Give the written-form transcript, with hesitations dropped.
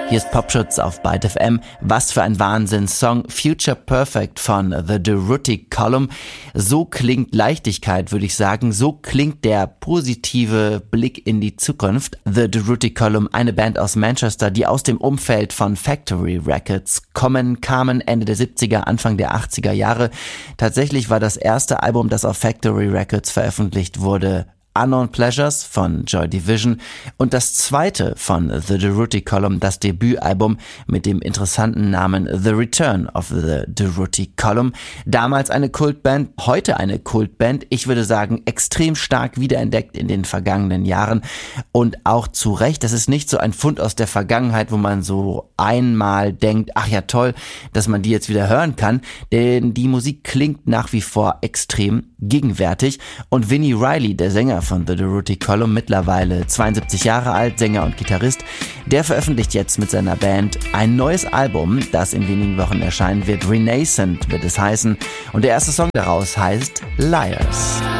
Hier ist Popschutz auf Byte FM. Was für ein Wahnsinns-Song. Future Perfect von The Durruti Column. So klingt Leichtigkeit, würde ich sagen. So klingt der positive Blick in die Zukunft. The Durruti Column, eine Band aus Manchester, die aus dem Umfeld von Factory Records kamen Ende der 70er, Anfang der 80er Jahre. Tatsächlich war das erste Album, das auf Factory Records veröffentlicht wurde, Unknown Pleasures von Joy Division und das zweite von The Durruti Column, das Debütalbum mit dem interessanten Namen The Return of the Durruti Column. Damals eine Kultband, heute eine Kultband. Ich würde sagen, extrem stark wiederentdeckt in den vergangenen Jahren und auch zu Recht. Das ist nicht so ein Fund aus der Vergangenheit, wo man so einmal denkt, ach ja toll, dass man die jetzt wieder hören kann, denn die Musik klingt nach wie vor extrem gegenwärtig und Vinnie Riley, der Sänger von The Durruti Column, mittlerweile 72 Jahre alt, Sänger und Gitarrist, der veröffentlicht jetzt mit seiner Band ein neues Album, das in wenigen Wochen erscheinen wird. Renascent wird es heißen und der erste Song daraus heißt Liars.